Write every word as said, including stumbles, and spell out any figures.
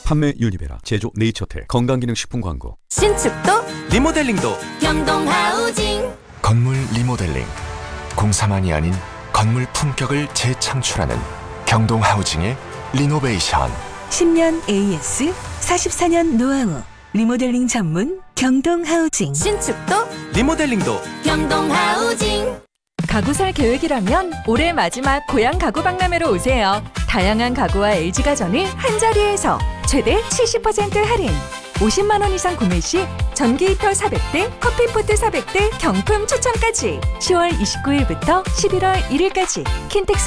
판매 유니베라, 제조 네이처텍, 건강기능식품 광고. 신축도 리모델링도 경동하우징. 건물 리모델링, 공사만이 아닌 건물 품격을 재창출하는 경동하우징의 리노베이션. 십 년 에이에스, 사십사 년 노하우, 리모델링 전문 경동하우징. 신축도 리모델링도 경동하우징. 가구 살 계획이라면 올해 마지막 고향 가구 박람회로 오세요. 다양한 가구와 엘지가전을 한자리에서 최대 칠십 퍼센트 할인. 오십만 원 이상 구매 시 전기 히터 사백 대, 커피포트 사백 대 경품 추첨까지. 시월 이십구 일부터 십일월 일 일까지 킨텍스